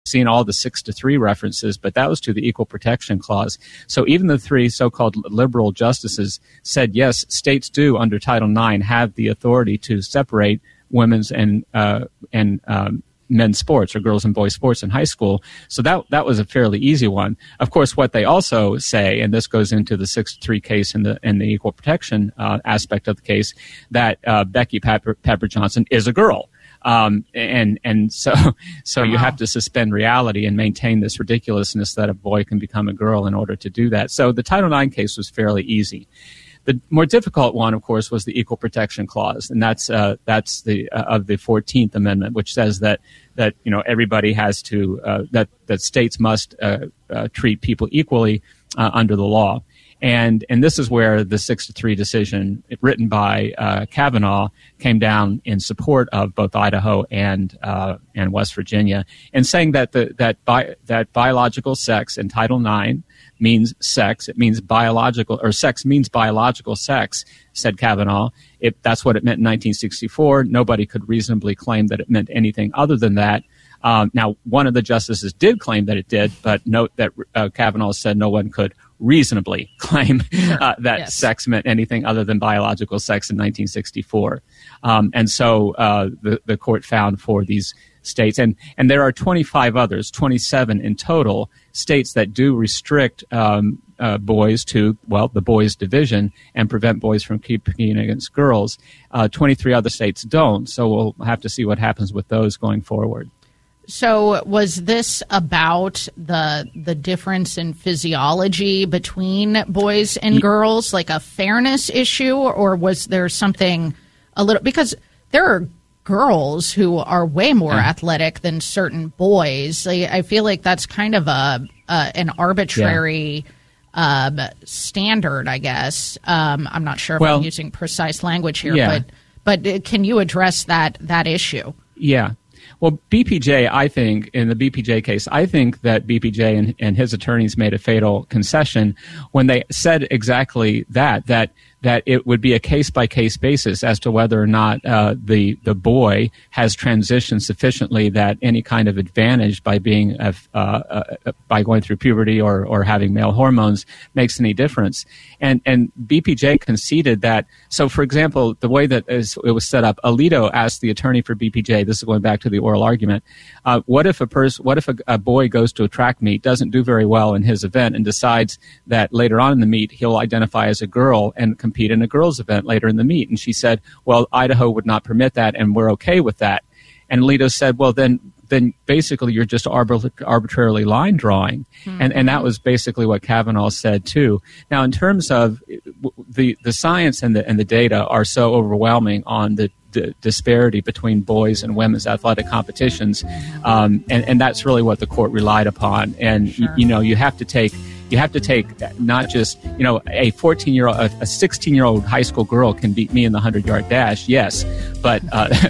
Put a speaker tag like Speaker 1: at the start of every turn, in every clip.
Speaker 1: seen all the 6-3 references, but that was to the Equal Protection Clause. So even the three so-called liberal justices said, yes, states do under Title IX have the authority to separate women's and men's sports, or girls and boys sports in high school. So that was a fairly easy one. Of course, what they also say, and this goes into the 6-3 case in the equal protection aspect of the case, that Becky Pepper Johnson is a girl. And so you have to suspend reality and maintain this ridiculousness that a boy can become a girl in order to do that. So the Title IX case was fairly easy. The more difficult one, of course, was the Equal Protection Clause, and that's the of the 14th Amendment, which says that everybody has to that states must treat people equally under the law. And this is where the 6-3 decision written by Kavanaugh came down in support of both Idaho and West Virginia, and saying that biological sex in Title IX means sex. It means biological, or sex means biological sex, said Kavanaugh. That's what it meant in 1964. Nobody could reasonably claim that it meant anything other than that. Now, one of the justices did claim that it did, but note that Kavanaugh said no one could reasonably claim that yes, sex meant anything other than biological sex in 1964. And so the court found for these states, and there are 25 others, 27 in total, states that do restrict boys to, the boys division and prevent boys from competing against girls. 23 other states don't, so we'll have to see what happens with those going forward.
Speaker 2: So was this about the difference in physiology between boys and girls, like a fairness issue, or was there something a little, because there are girls who are way more athletic than certain boys. I feel like that's kind of an arbitrary standard, I guess. I'm not sure if I'm using precise language here, but can you address that issue?
Speaker 1: Yeah. Well, BPJ, I think, in the BPJ case, I think that BPJ and his attorneys made a fatal concession when they said exactly that it would be a case-by-case basis as to whether or not the boy has transitioned sufficiently that any kind of advantage by being by going through puberty or having male hormones makes any difference. And BPJ conceded that. So, for example, the way that it was set up, Alito asked the attorney for BPJ. This is going back to the oral argument. What if a boy goes to a track meet, doesn't do very well in his event, and decides that later on in the meet he'll identify as a girl and compete in a girls' event later in the meet? And she said, well, Idaho would not permit that, and we're okay with that. And Alito said, well, then basically you're just arbitrarily line drawing. Mm-hmm. And that was basically what Kavanaugh said too. Now, in terms of the science and the data are so overwhelming on the disparity between boys and women's athletic competitions, and that's really what the court relied upon. And sure, you have to take not just, a 14-year-old, a 16-year-old high school girl can beat me in the 100-yard dash, yes, but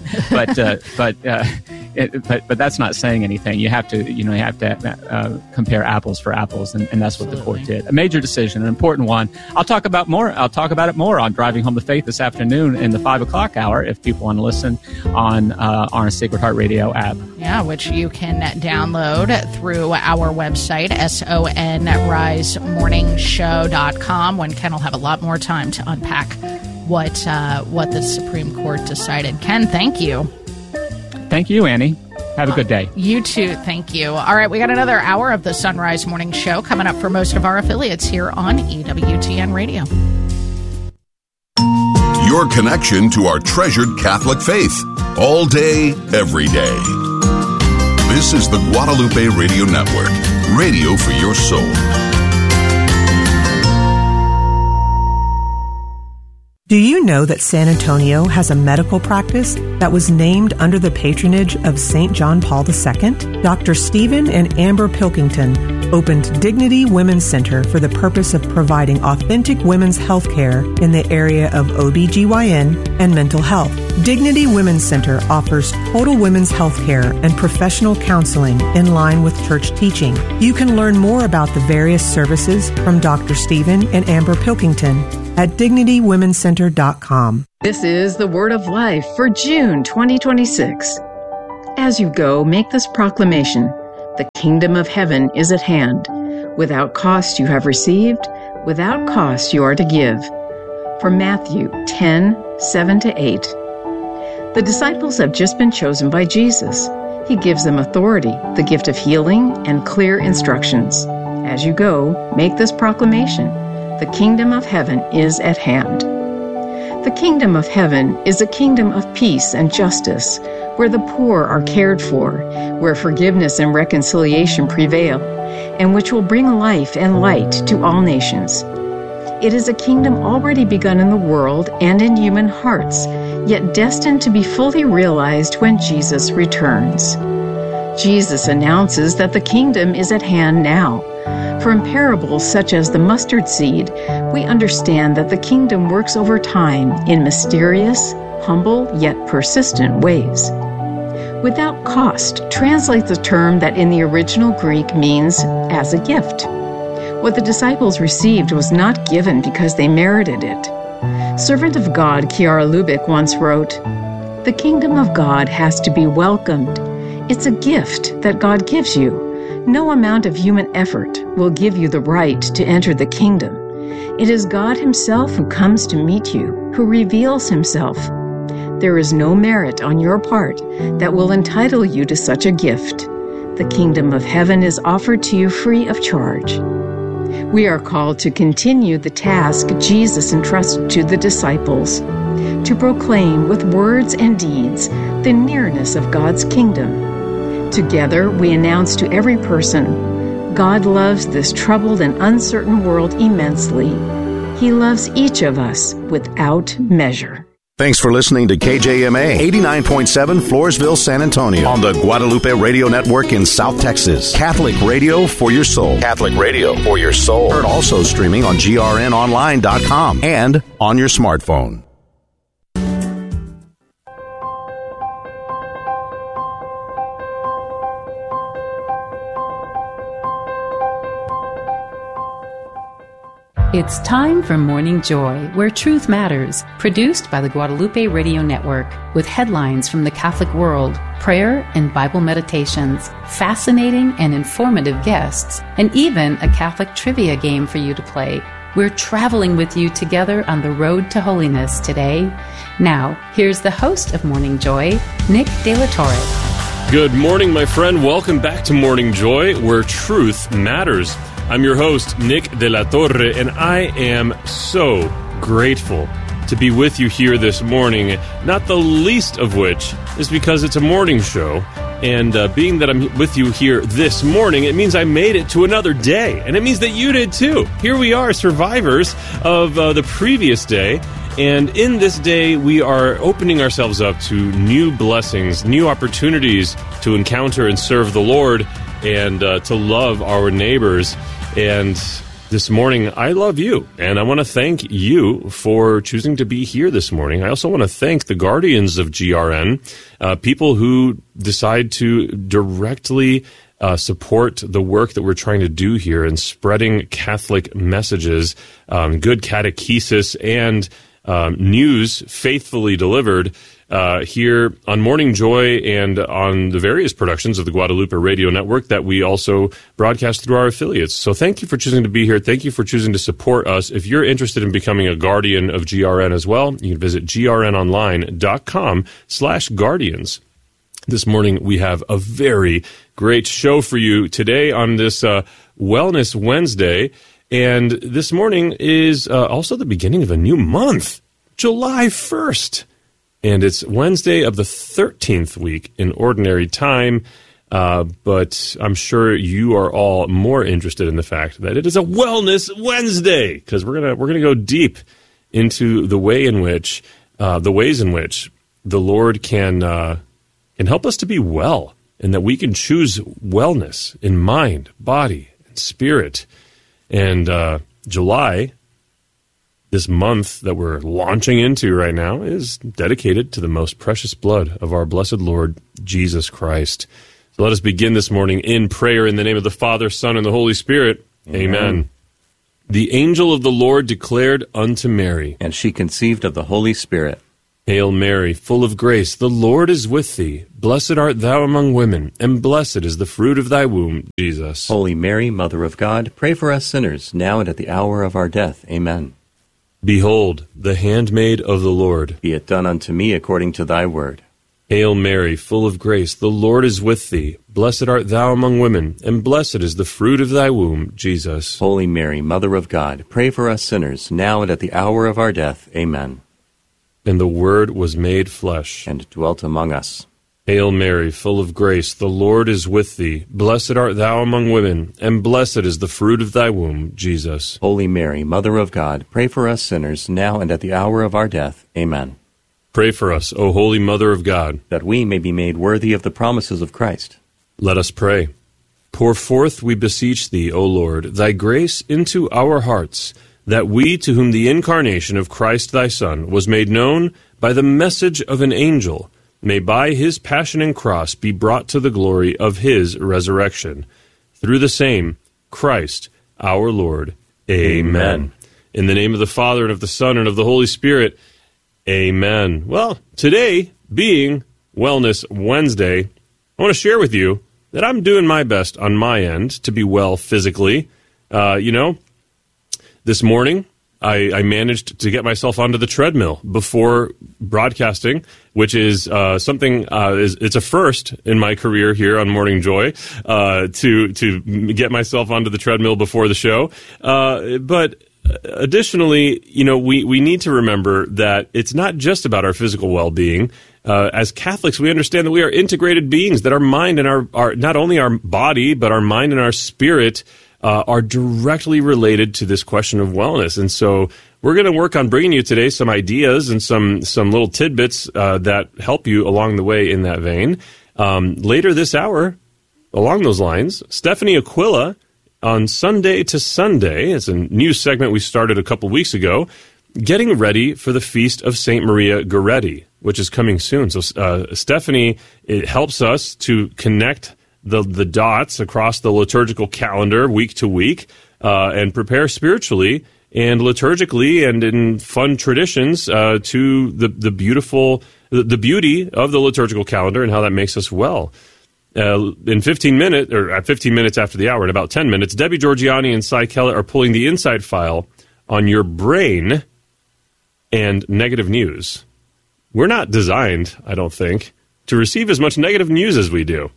Speaker 1: that's not saying anything. You have to compare apples for apples, and that's what the court did. A major decision, an important one. I'll talk about it more on Driving Home the Faith this afternoon in the 5 o'clock hour if people want to listen on our Sacred Heart Radio app. Yeah,
Speaker 2: which you can download through our website, sonrisemorningshow.com, when Ken will have a lot more time to unpack what the Supreme Court decided. Ken, thank you.
Speaker 1: Thank you, Annie. Have a good day.
Speaker 2: You too. Thank you. All right, we got another hour of the Sunrise Morning Show coming up for most of our affiliates here on EWTN Radio.
Speaker 3: Your connection to our treasured Catholic faith. All day, every day. This is the Guadalupe Radio Network. Radio for your soul.
Speaker 4: Do you know that San Antonio has a medical practice that was named under the patronage of St. John Paul II? Dr. Stephen and Amber Pilkington opened Dignity Women's Center for the purpose of providing authentic women's health care in the area of OBGYN and mental health. Dignity Women's Center offers total women's health care and professional counseling in line with church teaching. You can learn more about the various services from Dr. Stephen and Amber Pilkington at DignityWomenCenter.com.
Speaker 5: This is the Word of Life for June 2026. As you go, make this proclamation. The kingdom of heaven is at hand. Without cost you have received, without cost you are to give. From Matthew 10:7-8. The disciples have just been chosen by Jesus. He gives them authority, the gift of healing, and clear instructions. As you go, make this proclamation: the kingdom of heaven is at hand. The kingdom of heaven is a kingdom of peace and justice, where the poor are cared for, where forgiveness and reconciliation prevail, and which will bring life and light to all nations. It is a kingdom already begun in the world and in human hearts, yet destined to be fully realized when Jesus returns. Jesus announces that the kingdom is at hand now. From parables such as the mustard seed, we understand that the kingdom works over time in mysterious, humble, yet persistent ways. Without cost translates a term that in the original Greek means as a gift. What the disciples received was not given because they merited it. Servant of God Kiara Lubick once wrote, "The kingdom of God has to be welcomed. It's a gift that God gives you. No amount of human effort will give you the right to enter the kingdom. It is God Himself who comes to meet you, who reveals Himself. There is no merit on your part that will entitle you to such a gift. The kingdom of heaven is offered to you free of charge." We are called to continue the task Jesus entrusted to the disciples, to proclaim with words and deeds the nearness of God's kingdom. Together, we announce to every person, God loves this troubled and uncertain world immensely. He loves each of us without measure.
Speaker 6: Thanks for listening to KJMA 89.7 Floresville, San Antonio on the Guadalupe Radio Network in South Texas. Catholic radio for your soul. Catholic radio for your soul. Heard also streaming on grnonline.com and on your smartphone.
Speaker 7: It's time for Morning Joy, where truth matters, produced by the Guadalupe Radio Network, with headlines from the Catholic world, prayer and Bible meditations, fascinating and informative guests, and even a Catholic trivia game for you to play. We're traveling with you together on the road to holiness today. Now, here's the host of Morning Joy, Nick De La Torre.
Speaker 8: Good morning, my friend. Welcome back to Morning Joy, where truth matters. I'm your host, Nick De La Torre, and I am so grateful to be with you here this morning, not the least of which is because it's a morning show, and being that I'm with you here this morning, it means I made it to another day, and it means that you did too. Here we are, survivors of the previous day, and in this day, we are opening ourselves up to new blessings, new opportunities to encounter and serve the Lord, and to love our neighbors. And this morning, I love you, and I want to thank you for choosing to be here this morning. I also want to thank the guardians of GRN, people who decide to directly support the work that we're trying to do here in spreading Catholic messages, good catechesis, and news faithfully delivered here on Morning Joy and on the various productions of the Guadalupe Radio Network that we also broadcast through our affiliates. So thank you for choosing to be here. Thank you for choosing to support us. If you're interested in becoming a guardian of GRN as well, you can visit grnonline.com/guardians. This morning, we have a very great show for you today on this Wellness Wednesday. And this morning is also the beginning of a new month, July 1st. And it's Wednesday of the 13th week in Ordinary Time, but I'm sure you are all more interested in the fact that it is a Wellness Wednesday, because we're gonna go deep into the ways in which the Lord can help us to be well, and that we can choose wellness in mind, body, and spirit. And July, this month that we're launching into right now, is dedicated to the most precious blood of our blessed Lord Jesus Christ. So let us begin this morning in prayer in the name of the Father, Son, and the Holy Spirit. Amen. The angel of the Lord declared unto Mary,
Speaker 9: and she conceived of the Holy Spirit.
Speaker 8: Hail Mary, full of grace, the Lord is with thee. Blessed art thou among women, and blessed is the fruit of thy womb, Jesus.
Speaker 9: Holy Mary, Mother of God, pray for us sinners, now and at the hour of our death. Amen.
Speaker 8: Behold, the handmaid of the Lord.
Speaker 9: Be it done unto me according to thy word.
Speaker 8: Hail Mary, full of grace, the Lord is with thee. Blessed art thou among women, and blessed is the fruit of thy womb, Jesus.
Speaker 9: Holy Mary, Mother of God, pray for us sinners, now and at the hour of our death. Amen.
Speaker 8: And the Word was made flesh,
Speaker 9: and dwelt among us.
Speaker 8: Hail Mary, full of grace, the Lord is with thee. Blessed art thou among women, and blessed is the fruit of thy womb, Jesus.
Speaker 9: Holy Mary, Mother of God, pray for us sinners, now and at the hour of our death. Amen.
Speaker 8: Pray for us, O Holy Mother of God,
Speaker 9: that we may be made worthy of the promises of Christ.
Speaker 8: Let us pray. Pour forth, we beseech thee, O Lord, thy grace into our hearts, that we, to whom the incarnation of Christ thy Son was made known by the message of an angel, may by his passion and cross be brought to the glory of his resurrection. Through the same Christ our Lord. Amen. In the name of the Father, and of the Son, and of the Holy Spirit. Amen. Well, today, being Wellness Wednesday, I want to share with you that I'm doing my best on my end to be well physically. This morning, I managed to get myself onto the treadmill before broadcasting, which is something. It's a first in my career here on Morning Joy to get myself onto the treadmill before the show. But additionally, we need to remember that it's not just about our physical well-being. As Catholics, we understand that we are integrated beings, that our mind and our not only our body, but our mind and our spirit are directly related to this question of wellness. And so we're going to work on bringing you today some ideas and some little tidbits that help you along the way in that vein. Later this hour, along those lines, Stephanie Aquila on Sunday to Sunday, it's a new segment we started a couple weeks ago, getting ready for the Feast of St. Maria Goretti, which is coming soon. So Stephanie, it helps us to connect the dots across the liturgical calendar week to week and prepare spiritually and liturgically and in fun traditions to the beauty of the liturgical calendar and how that makes us well. In 15 minutes, or at 15 minutes after the hour, in about 10 minutes, Debbie Georgiani and Cy Keller are pulling the inside file on your brain and negative news. We're not designed, I don't think, to receive as much negative news as we do.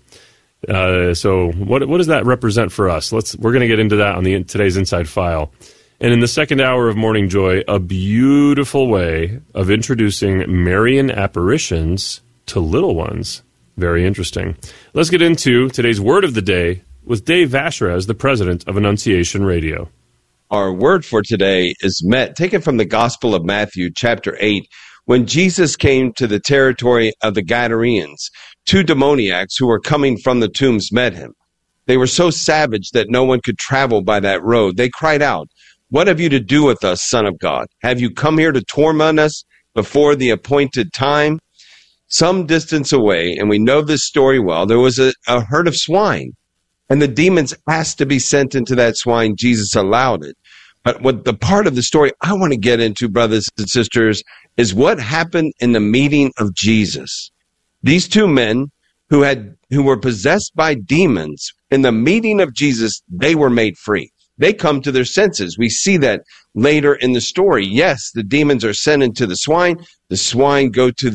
Speaker 8: So what does that represent for us? We're going to get into that on today's Inside File. And in the second hour of Morning Joy, a beautiful way of introducing Marian apparitions to little ones. Very interesting. Let's get into today's Word of the Day with Dave Vashrez, the president of Annunciation Radio.
Speaker 10: Our word for today is taken from the Gospel of Matthew, chapter 8. When Jesus came to the territory of the Gadarenes, 2 demoniacs who were coming from the tombs met him. They were so savage that no one could travel by that road. They cried out, "What have you to do with us, Son of God? Have you come here to torment us before the appointed time?" Some distance away, and we know this story well, there was a herd of swine, and the demons asked to be sent into that swine. Jesus allowed it. But what the part of the story I want to get into, brothers and sisters, is what happened in the meeting of Jesus. These 2 men who were possessed by demons, in the meeting of Jesus, they were made free. They come to their senses. We see that later in the story. Yes, the demons are sent into the swine. The swine go to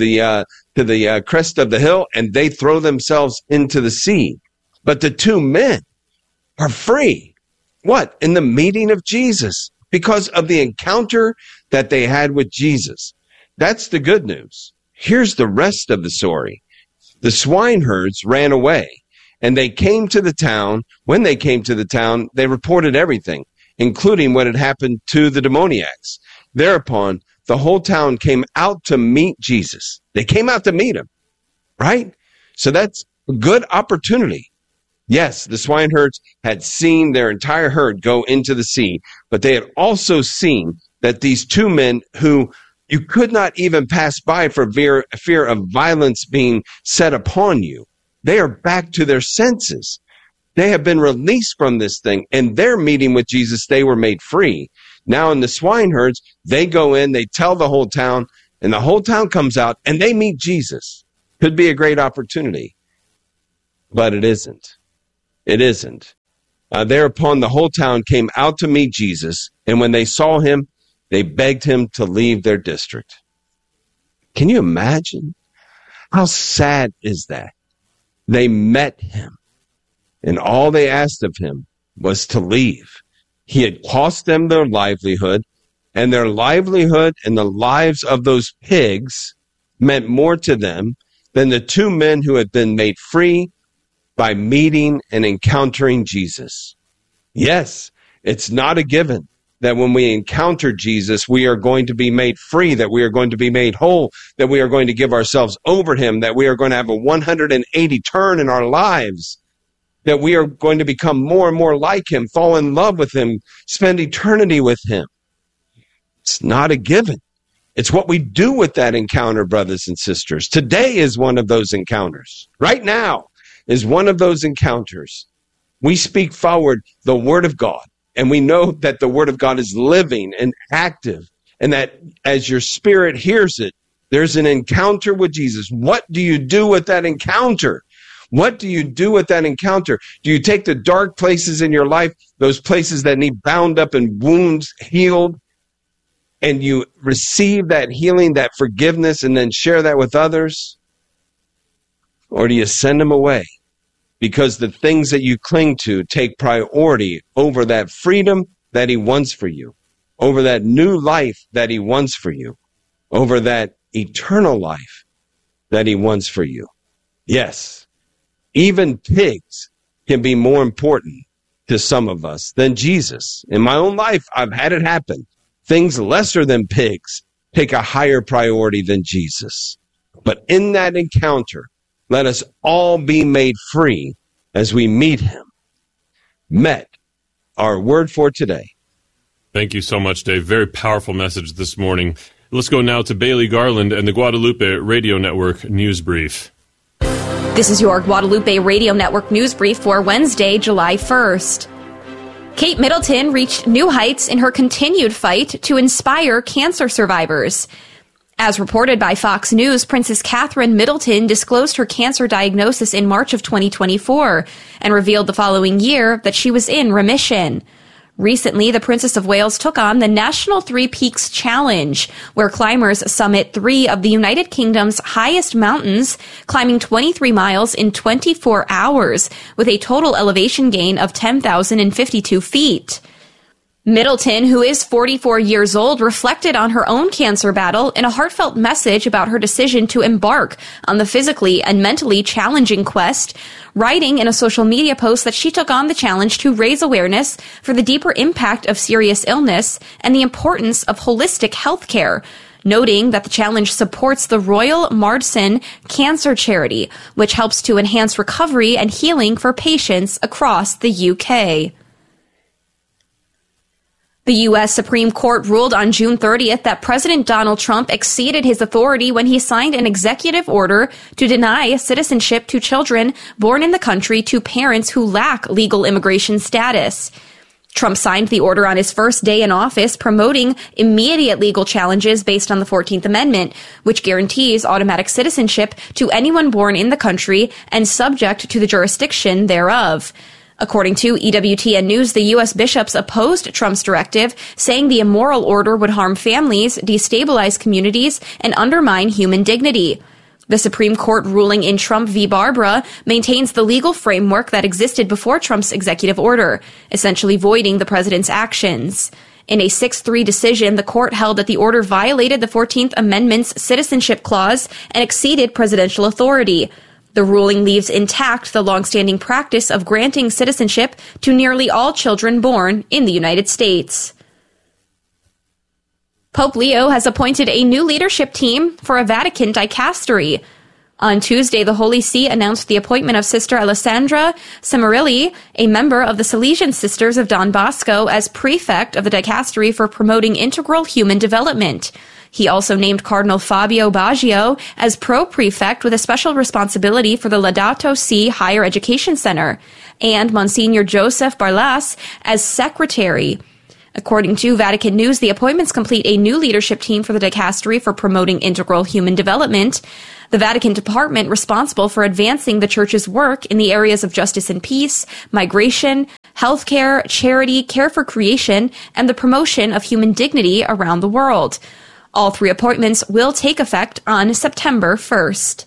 Speaker 10: the crest of the hill, and they throw themselves into the sea. But the 2 men are free. What? In the meeting of Jesus, because of the encounter that they had with Jesus. That's the good news. Here's the rest of the story. The swineherds ran away, and they came to the town. When they came to the town, they reported everything, including what had happened to the demoniacs. Thereupon, the whole town came out to meet Jesus. They came out to meet him, right? So that's a good opportunity. Yes, the swineherds had seen their entire herd go into the sea, but they had also seen that these 2 men who you could not even pass by for fear of violence being set upon you, they are back to their senses. They have been released from this thing, and their meeting with Jesus, they were made free. Now in the swineherds, they go in, they tell the whole town, and the whole town comes out and they meet Jesus. Could be a great opportunity, but it isn't. It isn't. Thereupon the whole town came out to meet Jesus, and when they saw him, they begged him to leave their district. Can you imagine? How sad is that? They met him, and all they asked of him was to leave. He had cost them their livelihood, and their livelihood and the lives of those pigs meant more to them than the two men who had been made free by meeting and encountering Jesus. Yes, it's not a given that when we encounter Jesus, we are going to be made free, that we are going to be made whole, that we are going to give ourselves over to him, that we are going to have a 180 turn in our lives, that we are going to become more and more like him, fall in love with him, spend eternity with him. It's not a given. It's what we do with that encounter, brothers and sisters. Today is one of those encounters. Right now is one of those encounters. We speak forward the word of God, and we know that the word of God is living and active, and that as your spirit hears it, there's an encounter with Jesus. What do you do with that encounter? What do you do with that encounter? Do you take the dark places in your life, those places that need bound up and wounds healed, and you receive that healing, that forgiveness, and then share that with others? Or do you send them away? Because the things that you cling to take priority over that freedom that he wants for you, over that new life that he wants for you, over that eternal life that he wants for you. Yes, even pigs can be more important to some of us than Jesus. In my own life, I've had it happen. Things lesser than pigs take a higher priority than Jesus. But in that encounter, let us all be made free as we meet him. Met, our word for today.
Speaker 8: Thank you so much, Dave. Very powerful message this morning. Let's go now to Bailey Garland and the Guadalupe Radio Network News Brief.
Speaker 11: This is your Guadalupe Radio Network News Brief for Wednesday, July 1st. Kate Middleton reached new heights in her continued fight to inspire cancer survivors. As reported by Fox News, Princess Catherine Middleton disclosed her cancer diagnosis in March of 2024 and revealed the following year that she was in remission. Recently, the Princess of Wales took on the National Three Peaks Challenge, where climbers summit three of the United Kingdom's highest mountains, climbing 23 miles in 24 hours, with a total elevation gain of 10,052 feet. Middleton, who is 44 years old, reflected on her own cancer battle in a heartfelt message about her decision to embark on the physically and mentally challenging quest, writing in a social media post that she took on the challenge to raise awareness for the deeper impact of serious illness and the importance of holistic health care, noting that the challenge supports the Royal Marsden Cancer Charity, which helps to enhance recovery and healing for patients across the UK. The U.S. Supreme Court ruled on June 30th that President Donald Trump exceeded his authority when he signed an executive order to deny citizenship to children born in the country to parents who lack legal immigration status. Trump signed the order on his first day in office, promoting immediate legal challenges based on the 14th Amendment, which guarantees automatic citizenship to anyone born in the country and subject to the jurisdiction thereof. According to EWTN News, the U.S. bishops opposed Trump's directive, saying the immoral order would harm families, destabilize communities, and undermine human dignity. The Supreme Court ruling in Trump v. Barbara maintains the legal framework that existed before Trump's executive order, essentially voiding the president's actions. In a 6-3 decision, the court held that the order violated the 14th Amendment's citizenship clause and exceeded presidential authority. The ruling leaves intact the longstanding practice of granting citizenship to nearly all children born in the United States. Pope Leo has appointed a new leadership team for a Vatican dicastery. On Tuesday, the Holy See announced the appointment of Sister Alessandra Cimmerilli, a member of the Salesian Sisters of Don Bosco, as prefect of the dicastery for promoting integral human development. He also named Cardinal Fabio Baggio as pro-prefect with a special responsibility for the Laudato Si Higher Education Center, and Monsignor Joseph Barlas as secretary. According to Vatican News, the appointments complete a new leadership team for the dicastery for promoting integral human development. The Vatican department responsible for advancing the Church's work in the areas of justice and peace, migration, healthcare, charity, care for creation, and the promotion of human dignity around the world. All 3 appointments will take effect on September 1st.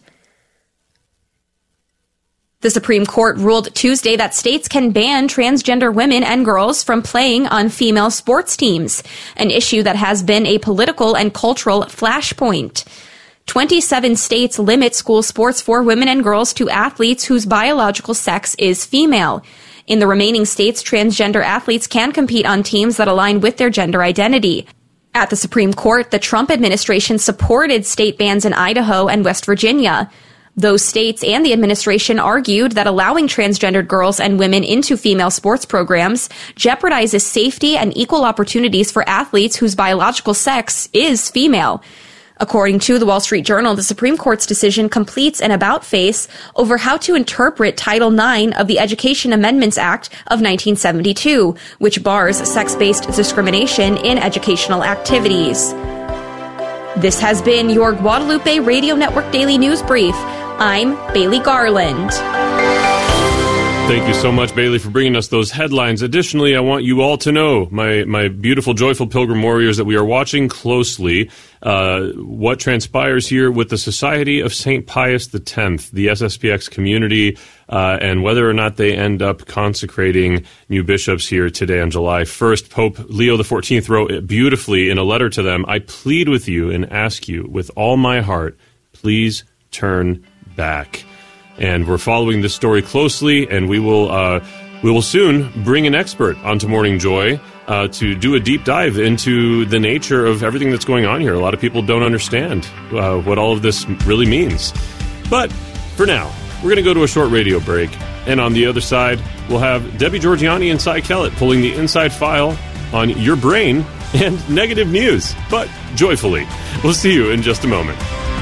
Speaker 11: The Supreme Court ruled Tuesday that states can ban transgender women and girls from playing on female sports teams, an issue that has been a political and cultural flashpoint. 27 states limit school sports for women and girls to athletes whose biological sex is female. In the remaining states, transgender athletes can compete on teams that align with their gender identity. At the Supreme Court, the Trump administration supported state bans in Idaho and West Virginia. Those states and the administration argued that allowing transgendered girls and women into female sports programs jeopardizes safety and equal opportunities for athletes whose biological sex is female. According to the Wall Street Journal, the Supreme Court's decision completes an about-face over how to interpret Title IX of the Education Amendments Act of 1972, which bars sex-based discrimination in educational activities. This has been your Guadalupe Radio Network Daily News Brief. I'm Bailey Garland.
Speaker 8: Thank you so much, Bailey, for bringing us those headlines. Additionally, I want you all to know, my beautiful, joyful Pilgrim Warriors, that we are watching closely what transpires here with the Society of St. Pius X, the SSPX community, and whether or not they end up consecrating new bishops here today on July 1st. Pope Leo XIV wrote beautifully in a letter to them, "I plead with you and ask you with all my heart, please turn back." And we're following this story closely, and we will soon bring an expert onto Morning Joy to do a deep dive into the nature of everything that's going on here. A lot of people don't understand what all of this really means. But for now, we're going to go to a short radio break, and on the other side, we'll have Debbie Georgianni and Cy Kellett pulling the inside file on your brain and negative news, but joyfully. We'll see you in just a moment.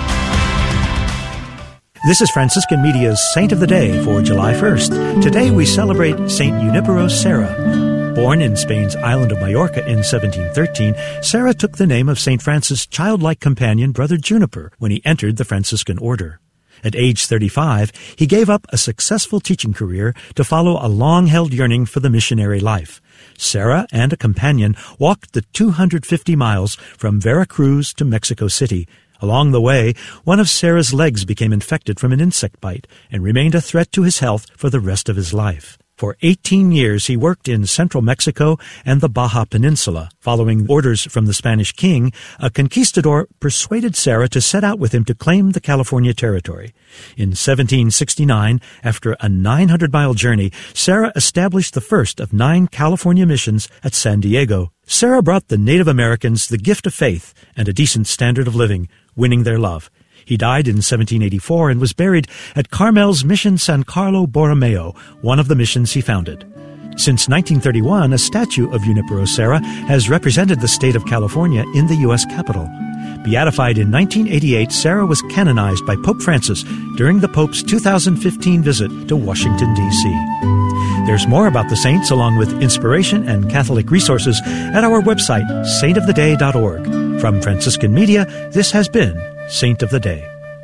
Speaker 12: This is Franciscan Media's Saint of the Day for July 1st. Today we celebrate Saint Junipero Serra. Born in Spain's island of Majorca in 1713, Serra took the name of St. Francis' childlike companion, Brother Juniper, when he entered the Franciscan order. At age 35, he gave up a successful teaching career to follow a long-held yearning for the missionary life. Serra and a companion walked the 250 miles from Veracruz to Mexico City. Along the way, one of Serra's legs became infected from an insect bite and remained a threat to his health for the rest of his life. For 18 years, he worked in central Mexico and the Baja Peninsula. Following orders from the Spanish king, a conquistador persuaded Serra to set out with him to claim the California territory. In 1769, after a 900-mile journey, Serra established the first of 9 California missions at San Diego. Serra brought the Native Americans the gift of faith and a decent standard of living, winning their love. He died in 1784 and was buried at Carmel's Mission San Carlo Borromeo, one of the missions he founded. Since 1931, a statue of Junipero Serra has represented the state of California in the U.S. Capitol. Beatified in 1988, Serra was canonized by Pope Francis during the Pope's 2015 visit to Washington, D.C. There's more about the saints, along with inspiration and Catholic resources, at our website, saintoftheday.org. From Franciscan Media, this has been Saint of the Day.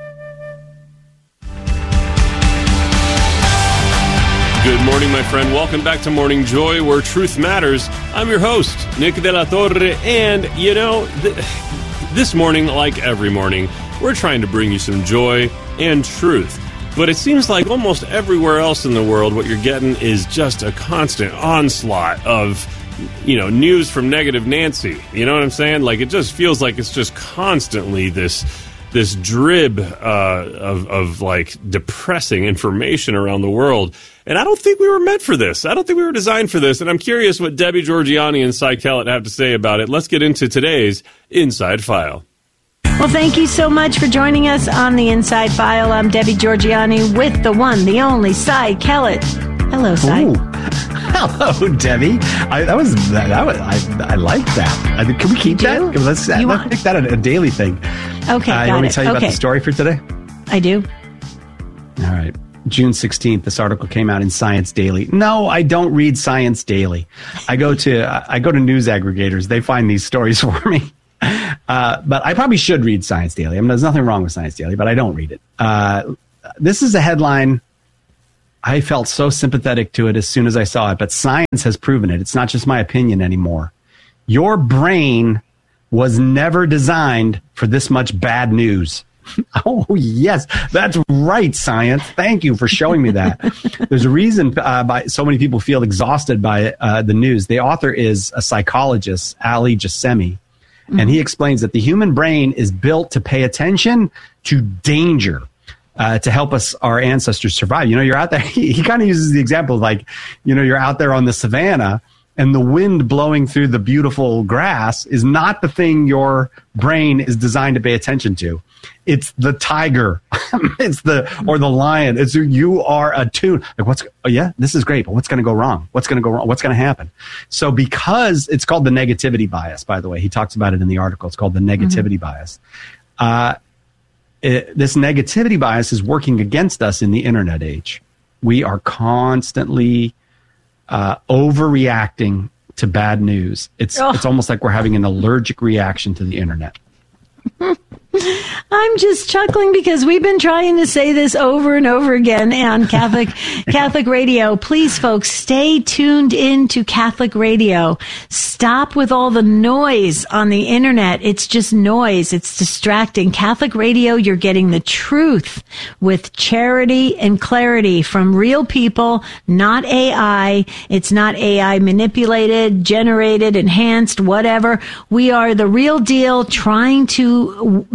Speaker 8: Good morning, my friend. Welcome back to Morning Joy, where truth matters. I'm your host, Nick de la Torre, and, you know, this morning, like every morning, we're trying to bring you some joy and truth. But it seems like almost everywhere else in the world, what you're getting is just a constant onslaught of, you know, news from Negative Nancy. You know what I'm saying? Like, it just feels like it's just constantly this drib of like depressing information around the world. And I don't think we were meant for this. I don't think we were designed for this. And I'm curious what Debbie Georgianni and Cy Kellett have to say about it. Let's get into today's Inside File.
Speaker 13: Well, thank you so much for joining us on the Inside File. I'm Debbie Georgianni with the one, the only Cy Kellett. Hello, Cy.
Speaker 14: Ooh. Hello, Debbie. I like that. Can we keep that? Let's make that a daily thing.
Speaker 13: Okay, got
Speaker 14: you want me
Speaker 13: it.
Speaker 14: to tell you about the story for today?
Speaker 13: I do.
Speaker 14: All right. June 16th, this article came out in Science Daily. No, I don't read Science Daily. I go to news aggregators. They find these stories for me. But I probably should read Science Daily. I mean, there's nothing wrong with Science Daily, but I don't read it. This is a headline. I felt so sympathetic to it as soon as I saw it, but science has proven it. It's not just my opinion anymore. Your brain was never designed for this much bad news. Oh, yes, that's right, science. Thank you for showing me that. There's a reason by so many people feel exhausted by the news. The author is a psychologist, Ali Jassemi, and he explains that the human brain is built to pay attention to danger. To help us, our ancestors survive. You know, you're out there. He kind of uses the example of like, you know, you're out there on the savannah and the wind blowing through the beautiful grass is not the thing your brain is designed to pay attention to. It's the tiger. Or the lion. You are attuned. Like this is great, but what's going to go wrong? What's going to go wrong? What's going to happen? So because it's called the negativity bias, by the way, he talks about it in the article. It's called the negativity bias. This negativity bias is working against us in the internet age. We are constantly overreacting to bad news. It's almost like we're having an allergic reaction to the internet.
Speaker 13: I'm just chuckling because we've been trying to say this over and over again on Catholic Radio. Please, folks, stay tuned in to Catholic Radio. Stop with all the noise on the internet. It's just noise. It's distracting. Catholic Radio, you're getting the truth with charity and clarity from real people, not AI. It's not AI manipulated, generated, enhanced, whatever. We are the real deal, trying to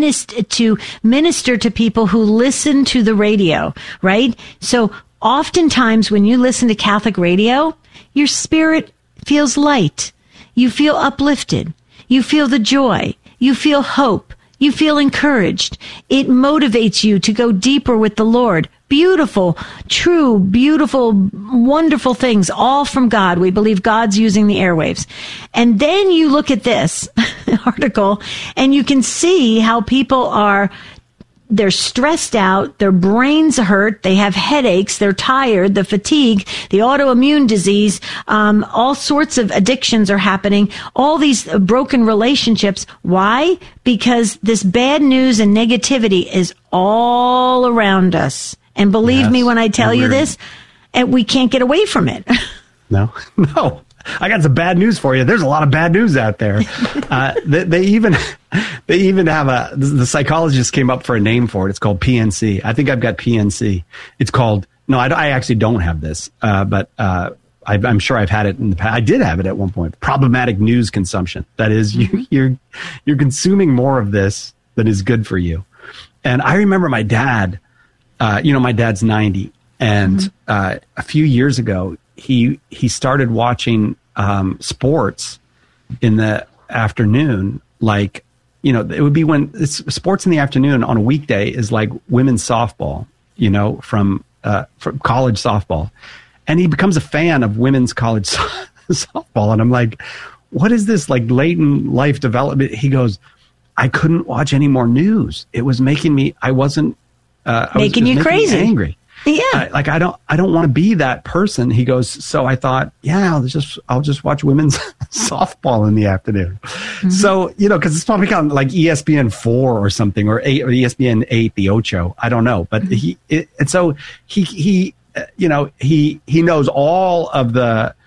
Speaker 13: minister to people who listen to the radio, right? So oftentimes when you listen to Catholic radio, your spirit feels light. You feel uplifted. You feel the joy. You feel hope. You feel encouraged. It motivates you to go deeper with the Lord. Beautiful, true, beautiful, wonderful things, all from God. We believe God's using the airwaves. And then you look at this article and you can see how people they're stressed out, their brains hurt, they have headaches, they're tired, the fatigue, the autoimmune disease, all sorts of addictions are happening, all these broken relationships. Why? Because this bad news and negativity is all around us. And believe me when I tell you this, and we can't get away from it.
Speaker 14: No. I got some bad news for you. There's a lot of bad news out there. They even have the psychologist came up for a name for it. It's called PNC. I think I've got PNC. It's called, no, I actually don't have this, but I'm sure I've had it in the past. I did have it at one point. Problematic news consumption. That is, you're consuming more of this than is good for you. And I remember my dad, my dad's 90, and a few years ago, he started watching sports in the afternoon. Like, it would be when it's sports in the afternoon on a weekday is like women's softball, from college softball. And he becomes a fan of women's college softball. And I'm like, what is this like latent life development? He goes, I couldn't watch any more news. It was making me, I wasn't,
Speaker 13: making you crazy.
Speaker 14: Angry.
Speaker 13: Yeah.
Speaker 14: I don't want to be that person. He goes, so I thought, I'll just watch women's softball in the afternoon. Mm-hmm. So, cause it's probably kind of like ESPN 4 or something, or ESPN 8, the Ocho. I don't know. But he knows all of the,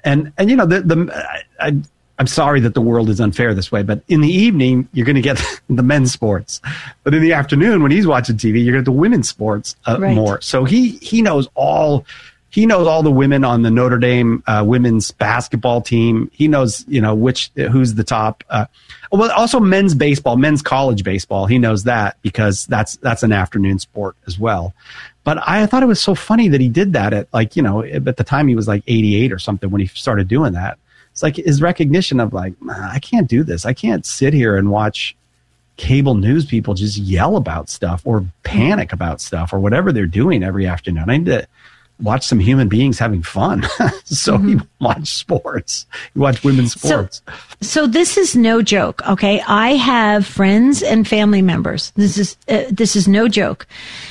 Speaker 14: I'm sorry that the world is unfair this way, but in the evening, you're going to get the men's sports. But in the afternoon, when he's watching TV, you're going to get the women's sports more. So he knows all the women on the Notre Dame women's basketball team. He knows, who's the top. Well, also men's baseball, men's college baseball. He knows that because that's an afternoon sport as well. But I thought it was so funny that he did that at at the time he was like 88 or something when he started doing that. It's like his recognition of like, I can't do this. I can't sit here and watch cable news people just yell about stuff or panic about stuff or whatever they're doing every afternoon. I need to watch some human beings having fun. So he watched sports. He watched women's sports.
Speaker 13: So this is no joke. Okay. I have friends and family members. This is no joke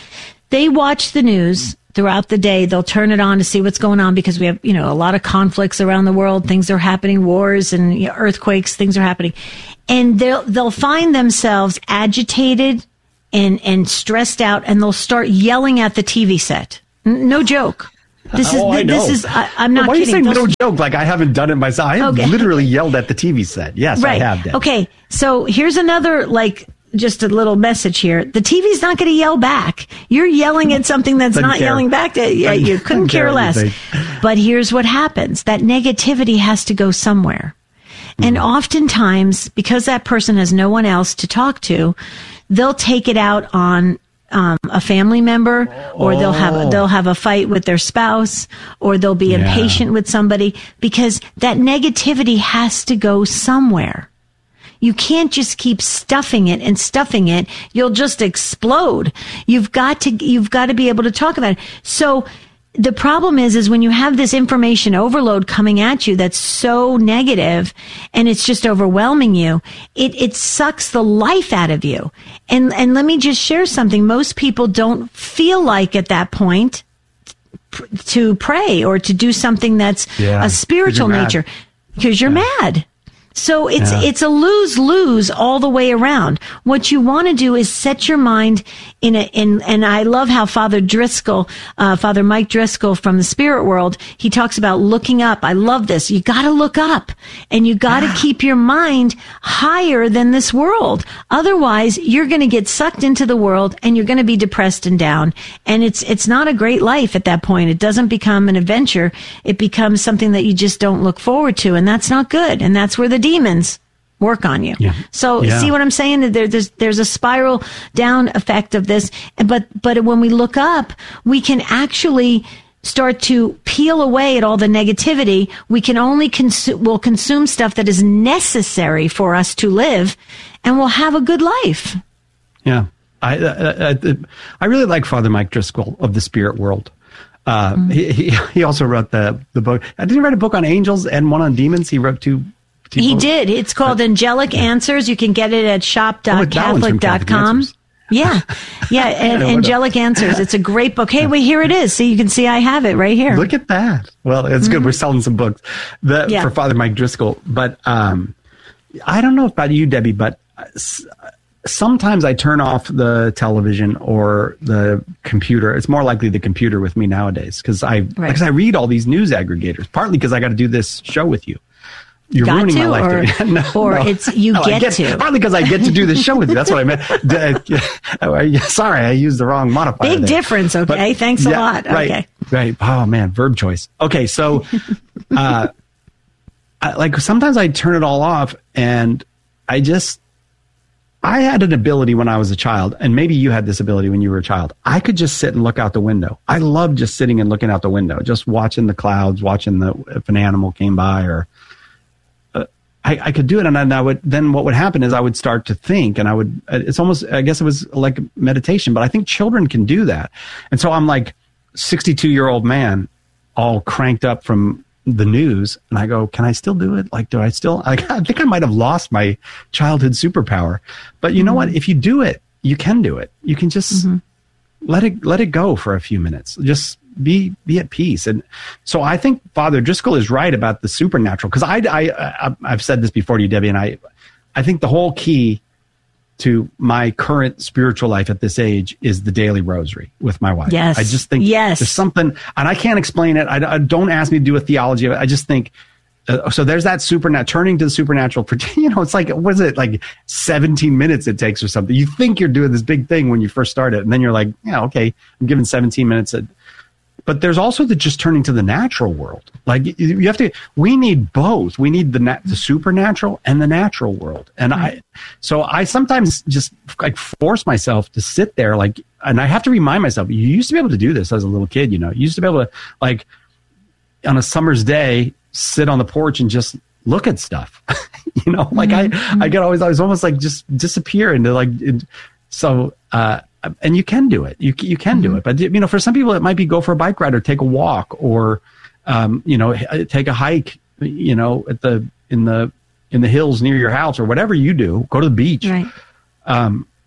Speaker 13: they watch the news throughout the day. They'll turn it on to see what's going on because we have, a lot of conflicts around the world. Things are happening, wars and earthquakes, things are happening. And they'll find themselves agitated and stressed out, and they'll start yelling at the TV set. No joke.
Speaker 14: I know.
Speaker 13: I'm not
Speaker 14: Why
Speaker 13: kidding.
Speaker 14: Are you saying no joke? Like I haven't done it myself. I have literally yelled at the TV set. Yes,
Speaker 13: right.
Speaker 14: I have done.
Speaker 13: Okay. So here's another, just a little message here. The TV's not going to yell back. You're yelling at something that's not yelling back at you. You couldn't care less. But here's what happens. That negativity has to go somewhere. And oftentimes, because that person has no one else to talk to, they'll take it out on a family member, or they'll have a fight with their spouse, or they'll be impatient with somebody, because that negativity has to go somewhere. You can't just keep stuffing it. You'll just explode. You've got to be able to talk about it. So the problem is when you have this information overload coming at you that's so negative and it's just overwhelming you, it sucks the life out of you. And let me just share something. Most people don't feel like at that point to pray or to do something that's a spiritual nature because you're mad. So it's a lose-lose all the way around. What you want to do is set your mind and I love how Father Mike Driscoll from the Spirit World, he talks about looking up. I love this. You got to look up and you got to keep your mind higher than this world. Otherwise, you're going to get sucked into the world and you're going to be depressed and down. And it's not a great life at that point. It doesn't become an adventure. It becomes something that you just don't look forward to. And that's not good. And that's where the demons work on you. Yeah. So see what I'm saying? There's a spiral down effect of this. But when we look up, we can actually start to peel away at all the negativity. We can only consume stuff that is necessary for us to live, and we'll have a good life.
Speaker 14: Yeah. I really like Father Mike Driscoll of the Spirit World. He also wrote the book. Did he write a book on angels and one on demons? He wrote two.
Speaker 13: He did. It's called Angelic Answers. You can get it at shop.catholic.com. Yeah. And Angelic Answers. It's a great book. Hey, here it is. So you can see I have it right here.
Speaker 14: Look at that. Well, it's good. We're selling some books for Father Mike Driscoll. But I don't know about you, Debbie, but sometimes I turn off the television or the computer. It's more likely the computer with me nowadays because I read all these news aggregators, partly because I got to do this show with you. You're ruining my life.
Speaker 13: It's you get to.
Speaker 14: Partly because I get to do this show with you. That's what I meant. Sorry, I used the wrong modifier.
Speaker 13: Big difference, okay? Thanks a lot.
Speaker 14: Right,
Speaker 13: okay.
Speaker 14: Right. Oh, man, verb choice. Okay, so sometimes I turn it all off, and I had an ability when I was a child, and maybe you had this ability when you were a child. I could just sit and look out the window. I love just sitting and looking out the window, just watching the clouds, if an animal came by or... I could do it, and then what would happen is I would start to think, and it's almost, I guess it was like meditation, but I think children can do that. And so I'm like 62-year-old man, all cranked up from the news, and I go, can I still do it? Like, I think I might have lost my childhood superpower, but you know what? If you do it, you can do it. You can just let it go for a few minutes. Just be at peace. And so I think Father Driscoll is right about the supernatural, because I've said this before to you, Debbie, and I think the whole key to my current spiritual life at this age is the daily rosary with my wife.
Speaker 13: Yes.
Speaker 14: I just think there's something, and I can't explain it. I don't ask me to do a theology of it. I just think, so there's that turning to the supernatural for, it's like, what is it, like 17 minutes it takes or something. You think you're doing this big thing when you first start it, and then you're like, yeah, okay, I'm giving 17 minutes. But there's also the just turning to the natural world. Like we need both. We need the supernatural and the natural world. And I sometimes just like force myself to sit there, and I have to remind myself, you used to be able to do this as a little kid, you used to be able to, like, on a summer's day, sit on the porch and just look at stuff. I was almost like just disappear into and you can do it. You can do it. But, for some people, it might be go for a bike ride or take a walk or, take a hike, in the hills near your house or whatever you do. Go to the beach.
Speaker 13: Right.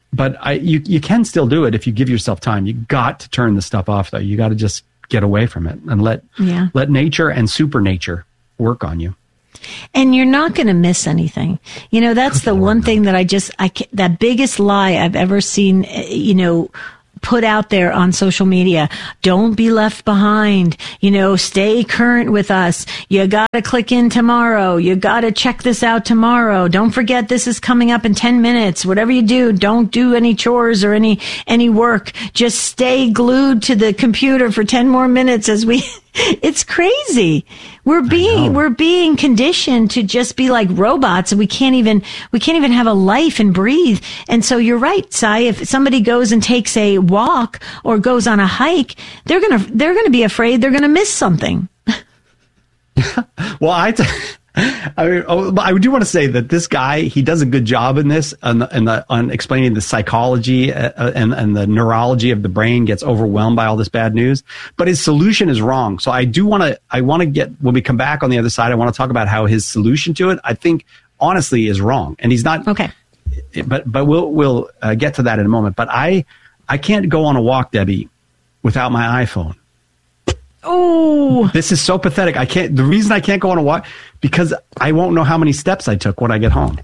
Speaker 14: you can still do it if you give yourself time. You got to turn the stuff off, though. You got to just get away from it and let nature and supernature work on you.
Speaker 13: And you're not going to miss anything. That's the one thing that that biggest lie I've ever seen, put out there on social media. Don't be left behind. Stay current with us. You got to click in tomorrow. You got to check this out tomorrow. Don't forget this is coming up in 10 minutes. Whatever you do, don't do any chores or any work. Just stay glued to the computer for 10 more minutes it's crazy. We're being conditioned to just be like robots, and we can't even have a life and breathe. And so you're right, Cy. If somebody goes and takes a walk or goes on a hike, they're gonna be afraid they're gonna miss something.
Speaker 14: Well, I do want to say that this guy, he does a good job in this on explaining the psychology and the neurology of the brain gets overwhelmed by all this bad news. But his solution is wrong. So I want to get, when we come back on the other side, I want to talk about how his solution to it, I think, honestly, is wrong. And he's not.
Speaker 13: Okay.
Speaker 14: But we'll get to that in a moment. But I can't go on a walk, Debbie, without my iPhone.
Speaker 13: Oh,
Speaker 14: this is so pathetic. The reason I can't go on a walk, because I won't know how many steps I took when I get home.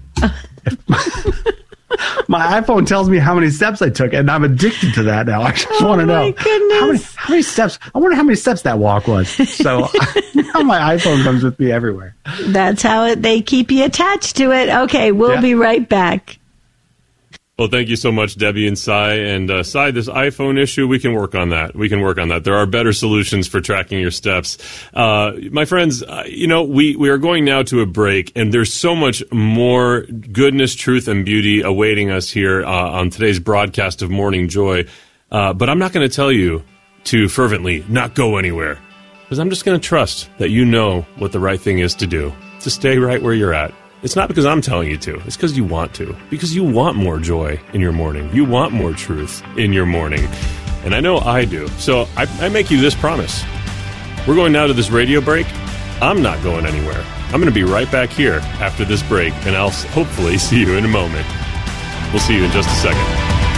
Speaker 14: My iPhone tells me how many steps I took, and I'm addicted to that now. I just want to know how many steps. I wonder how many steps that walk was. So now my iPhone comes with me everywhere.
Speaker 13: That's how they keep you attached to it. Okay, we'll be right back.
Speaker 8: Well, thank you so much, Debbie and Cy. And Cy, this iPhone issue, we can work on that. There are better solutions for tracking your steps. My friends, we are going now to a break, and there's so much more goodness, truth, and beauty awaiting us here on today's broadcast of Morning Joy. But I'm not going to tell you to fervently not go anywhere, because I'm just going to trust that you know what the right thing is to do, to stay right where you're at. It's not because I'm telling you to. It's because you want to. Because you want more joy in your morning. You want more truth in your morning. And I know I do. So I make you this promise. We're going now to this radio break. I'm not going anywhere. I'm going to be right back here after this break, and I'll hopefully see you in a moment. We'll see you in just a second.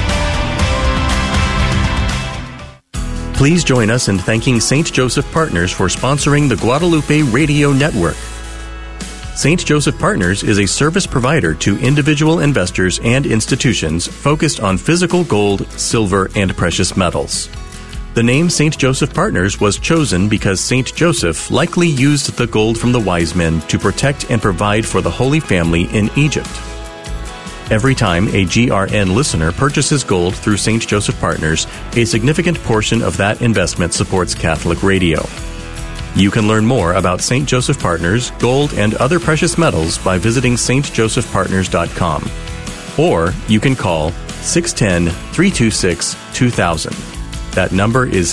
Speaker 9: Please join us in thanking St. Joseph Partners for sponsoring the Guadalupe Radio Network. St. Joseph Partners is a service provider to individual investors and institutions focused on physical gold, silver, and precious metals. The name St. Joseph Partners was chosen because St. Joseph likely used the gold from the wise men to protect and provide for the Holy Family in Egypt. Every time a GRN listener purchases gold through St. Joseph Partners, a significant portion of that investment supports Catholic Radio. You can learn more about St. Joseph Partners, gold, and other precious metals by visiting stjosephpartners.com. Or you can call 610-326-2000. That number is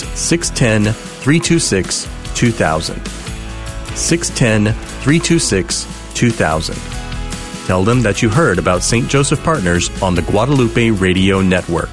Speaker 9: 610-326-2000. 610-326-2000. Tell them that you heard about St. Joseph Partners on the Guadalupe Radio Network.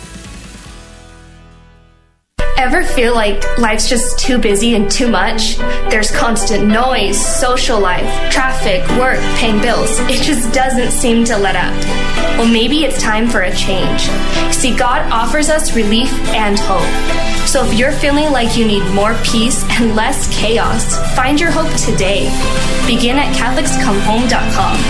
Speaker 15: Ever feel like life's just too busy and too much? There's constant noise, social life, traffic, work, paying bills. It just doesn't seem to let up. Well, maybe it's time for a change. See, God offers us relief and hope. So if you're feeling like you need more peace and less chaos, find your hope today. Begin at CatholicsComeHome.com.